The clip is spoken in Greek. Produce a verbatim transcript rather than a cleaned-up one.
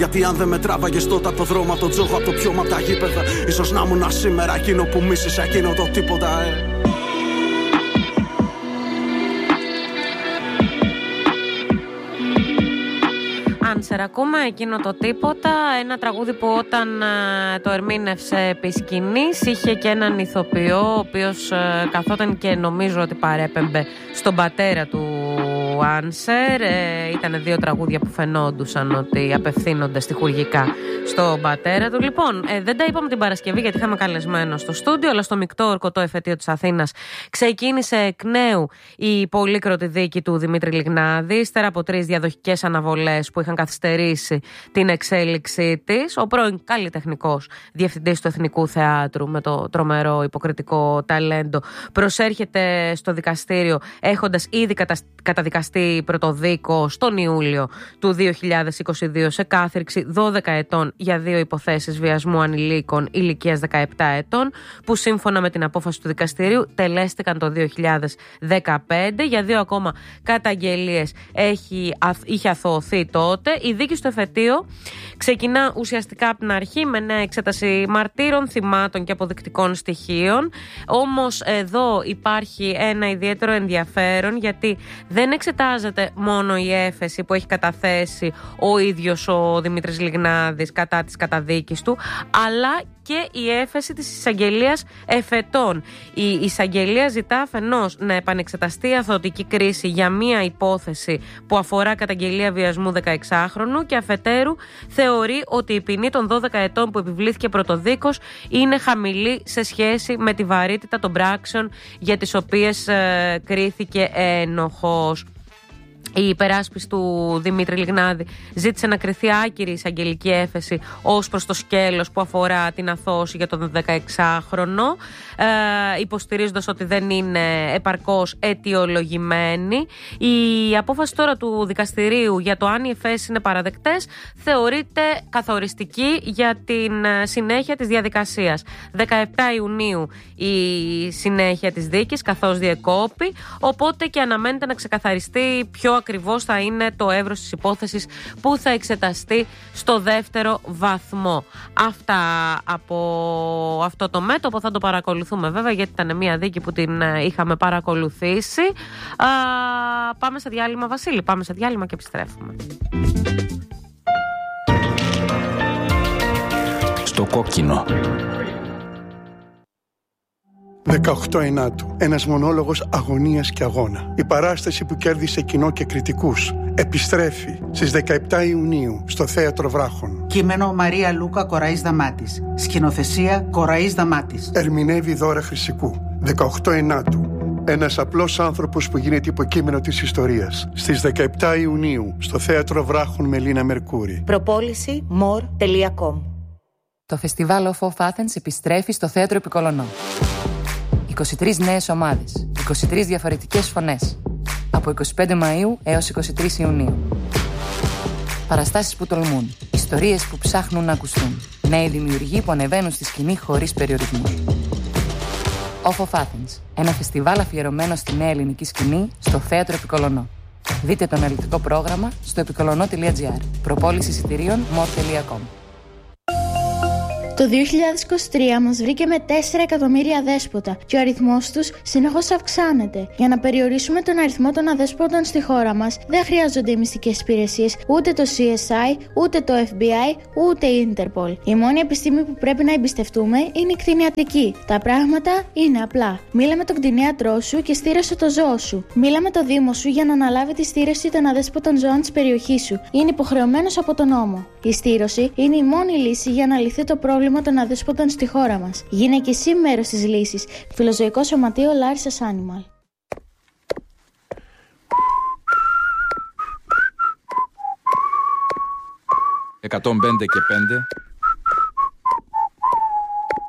Γιατί αν δεν με τράβαγες τότε από το δρόμο, από το τζόγο, από το πιώμα, από τα γήπεδα, ίσως να ήμουν σήμερα εκείνο που μίσησα, εκείνο το τίποτα, ε. Άνσερ, ακούμε εκείνο το τίποτα. Ένα τραγούδι που όταν ε, το ερμήνευσε επί σκηνής είχε και έναν ηθοποιό, ο οποίος ε, καθόταν και νομίζω ότι παρέπεμπε στον πατέρα του Άνσερ. Ε, ήταν δύο τραγούδια που φαινόντουσαν ότι απευθύνονται στιχουργικά στον πατέρα του. Λοιπόν, ε, δεν τα είπαμε την Παρασκευή γιατί είχαμε καλεσμένο στο στούντιο, αλλά στο μεικτό ορκωτό εφετείο της Αθήνας ξεκίνησε εκ νέου η πολύκροτη δίκη του Δημήτρη Λιγνάδη, ύστερα από τρεις διαδοχικές αναβολές που είχαν καθυστερήσει την εξέλιξή της. Ο πρώην καλλιτεχνικός διευθυντής του Εθνικού Θεάτρου με το τρομερό υποκριτικό ταλέντο προσέρχεται στο δικαστήριο έχοντας ήδη καταδικαστεί πρωτοδίκος τον Ιούλιο του δύο χιλιάδες είκοσι δύο σε κάθριξη δώδεκα ετών για δύο υποθέσεις βιασμού ανηλίκων ηλικίας δεκαεπτά ετών, που σύμφωνα με την απόφαση του δικαστηρίου τελέστηκαν το δύο χιλιάδες δεκαπέντε. Για δύο ακόμα καταγγελίες έχει, είχε αθωωωθεί τότε. Η δίκη στο εφετείο ξεκινά ουσιαστικά από την αρχή με νέα εξέταση μαρτύρων, θυμάτων και αποδεικτικών στοιχείων. Όμως εδώ υπάρχει ένα ιδιαίτερο ενδιαφέρον, γιατί δεν εξετάζεται μόνο η έφεση που έχει καταθέσει ο ίδιος ο Δημήτρης Λιγνάδης κατά της καταδίκης του, αλλά και η έφεση της εισαγγελίας εφετών. Η εισαγγελία ζητά αφενός να επανεξεταστεί η αθωωτική κρίση για μία υπόθεση που αφορά καταγγελία βιασμού δεκαεξάχρονου και αφετέρου θεωρεί ότι η ποινή των δώδεκα ετών που επιβλήθηκε πρωτοδίκως είναι χαμηλή σε σχέση με τη βαρύτητα των πράξεων για τις οποίες ε, κρίθηκε ένοχος. Η υπεράσπιση του Δημήτρη Λιγνάδη ζήτησε να κριθεί άκυρη εισαγγελική έφεση ως προς το σκέλος που αφορά την αθώωση για τον δεκαεξάχρονο, ε, υποστηρίζοντας ότι δεν είναι επαρκώς αιτιολογημένη. Η απόφαση τώρα του δικαστηρίου για το αν οι εφέσεις είναι παραδεκτές θεωρείται καθοριστική για την συνέχεια της διαδικασίας. δεκαεπτά Ιουνίου η συνέχεια της δίκης καθώς διεκόπη, οπότε και αναμένεται να ξεκαθαριστεί πιο ακριβώς θα είναι το εύρος της υπόθεσης που θα εξεταστεί στο δεύτερο βαθμό. Αυτά από αυτό το μέτωπο, θα το παρακολουθούμε βέβαια, γιατί ήταν μια δίκη που την είχαμε παρακολουθήσει. Α, πάμε σε διάλειμμα, Βασίλη, πάμε σε διάλειμμα και επιστρέφουμε. Στο κόκκινο. δεκαοκτώ Ενάτου. Ένας μονόλογος αγωνίας και αγώνα. Η παράσταση που κέρδισε κοινό και κριτικούς επιστρέφει στις δεκαεπτά Ιουνίου στο Θέατρο Βράχων. Κείμενο Μαρία Λούκα Κοραής Δαμάτης. Σκηνοθεσία Κοραής Δαμάτης. Ερμηνεύει Δώρα Χρυσικού. δεκαοκτώ Ενάτου. Ένας απλός άνθρωπος που γίνεται υποκείμενο της ιστορίας. Στις δεκαεπτά Ιουνίου στο Θέατρο Βράχων με Λίνα Μερκούρη. Προπόληση more τελεία com. Το φεστιβάλ Off of Athens επιστρέφει στο Θέατρο Επικολονό. είκοσι τρεις νέες ομάδες, είκοσι τρεις διαφορετικές φωνές. Από είκοσι πέντε Μαΐου έως είκοσι τρεις Ιουνίου. Παραστάσεις που τολμούν, ιστορίες που ψάχνουν να ακουστούν. Νέοι δημιουργοί που ανεβαίνουν στη σκηνή χωρίς περιορισμούς. Off of Athens, ένα φεστιβάλ αφιερωμένο στη νέα ελληνική σκηνή στο Θέατρο Επικολονό. Δείτε το αναλυτικό πρόγραμμα στο επικολονό τελεία τζι άρ. Προπόληση εισιτηρίων more τελεία com. Το δύο χιλιάδες είκοσι τρία μας βρήκε με τέσσερα εκατομμύρια αδέσποτα και ο αριθμός τους συνεχώς αυξάνεται. Για να περιορίσουμε τον αριθμό των αδέσποτων στη χώρα μας, δεν χρειάζονται οι μυστικές υπηρεσίες, ούτε το σι ες άι, ούτε το εφ μπι άι, ούτε η Interpol. Η μόνη επιστήμη που πρέπει να εμπιστευτούμε είναι η κτηνιατρική. Τα πράγματα είναι απλά. Μίλα με τον κτηνίατρό σου και στήρωσε το ζώο σου. Μίλα με το δήμο σου για να αναλάβει τη στήρωση των αδέσποτων ζώων της περιοχής σου. Είναι υποχρεωμένος από τον νόμο. Η στήρωση είναι η μόνη λύση για να λυθεί το πρόβλημα των αδέσποτων στη χώρα μας. Γίνε και εσύ μέρος της λύσης. Φιλοζωικό Σωματείο Larissa's Animal. εκατόν πέντε και πέντε